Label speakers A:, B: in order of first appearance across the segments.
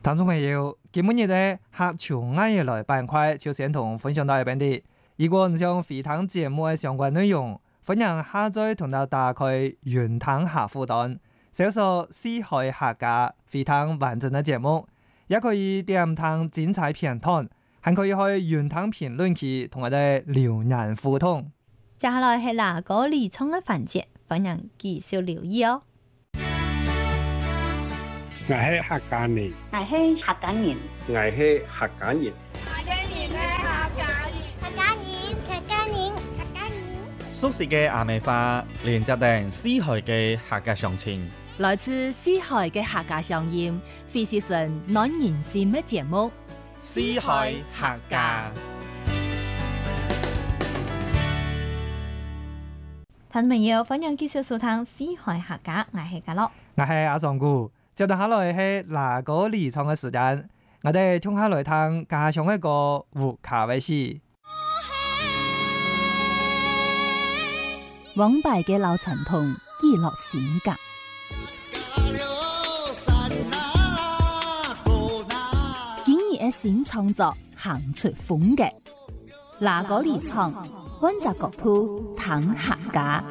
A: 聽眾朋友，今日嘅客場藝業來板塊就先同分享到呢邊啲。如果唔想回聽節目嘅相關內容，歡迎下載同到打開雲聽客戶端，搜索四海客家回聽完整嘅節目，也可以點聽精彩片段，還可以去雲聽評論區同我哋留言互動。
B: 接下來係哪個理倉嘅環節，歡迎繼續留意哦。
C: 我係客家人，
D: 我係客家人，
E: 我係客家人，
D: 客家人，
F: 熟悉嘅阿美話，連接定四海嘅客家鄉情，
G: 來自四海嘅客家鄉音，非是純暖人心嘅節目。
F: 四海客家，
B: 聽眾朋友，歡迎繼續收聽四海客家，我係家樂，
A: 我係阿尚姑。接住下來係哪個理倉嘅時間，我哋聽下來聽家鄉一個胡卡威士。
G: 往敗嘅老傳統，記錄性格。今日嘅新創作，行出風格。哪個理倉，溫習國土，談客家。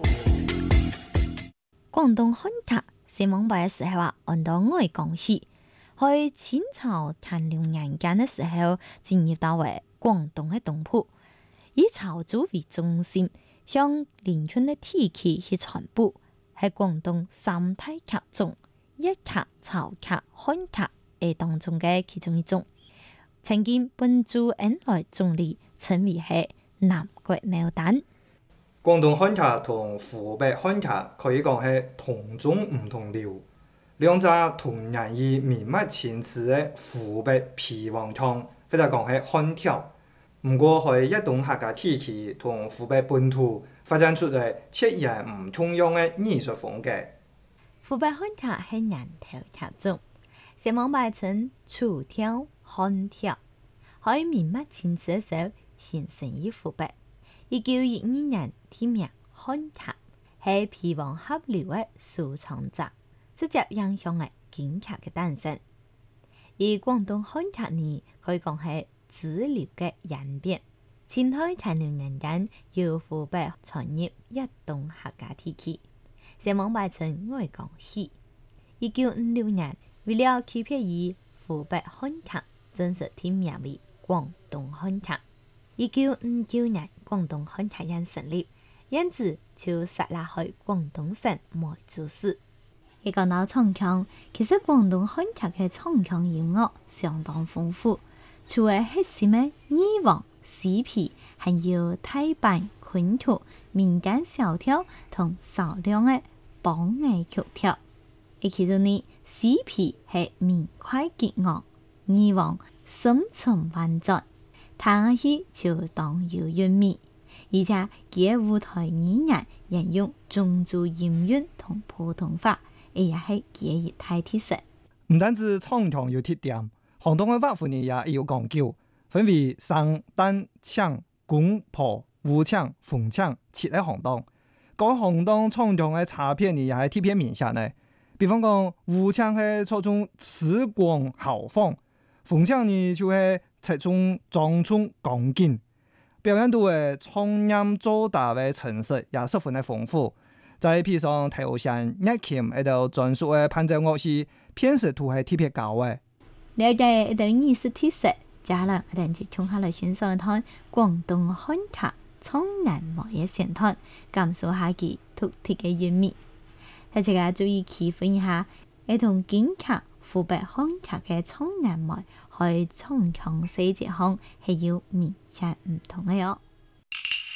B: 廣東漢客寫往敗嘅時候按到外講戲，去清朝乾隆年間嘅時候，進入到為廣東嘅東鋪，以潮州為中心，向連圈嘅地區去傳播，係廣東三大客中一客、潮客、漢客嘅當中嘅其中一種。曾經本駐恩來總理稱為係南國牡丹。
A: 廣東漢客同湖北漢客可以講係同種唔同調，兩隻同樣以面目前詞嘅湖北皮黃腔，或者講係漢調。唔過喺一棟客家地區同湖北本土發展出嚟截然唔同樣嘅藝術風格。
B: 湖北漢客係人頭客種，寫往敗稱楚調、漢調，喺面目前詞嘅時候形成於湖北。1912年添名漢客，係皮黃合流嘅收藏者，直接影響嚟京客嘅誕生。而廣東漢客呢，可以講係支流嘅演變。清代乾隆年間，由湖北傳入一棟客家地區，寫往敗稱外港戲。1956年，為了區別於湖北漢客，正式添名為廣東漢客。1959年，廣東漢客營成立，因此就設立喺廣東省梅州市。一講到唱腔，其實廣東漢客嘅唱腔音樂相當豐富，除咗核心嘅二黃、四皮，還有大板、昆曲、民間小調同少量嘅梆藝曲調。而其中呢，四皮係明快激昂，二黃深沉婉轉，聽起就當有韻味，而且佢嘅舞台語言沿用漳州音韻同普通話，亦係佢嘅大特色。
A: 唔單止唱腔有特點，行當嘅樂府呢也有講究，分為生、旦、搶、公、婆、胡搶、鳳搶七個行當。各行當唱腔嘅差別呢也係特別明顯嘅。比方講，胡搶係注重詞廣豪放，鳳搶呢就係側重莊重剛勁，表現到嘅唱音做大嘅程式也十分嘅豐富。再配上頭弦、樂琴喺度專屬嘅伴奏樂器，辨識度係特別高嘅。
B: 了解一道藝術特色，接下來我哋就從下來欣賞一趟廣東漢客唱南模嘅線段，感受下其獨特嘅韻味。大家注意區分一下，係同京客、湖北漢客嘅唱南模喺唱腔細節上係有明顯唔同嘅喲。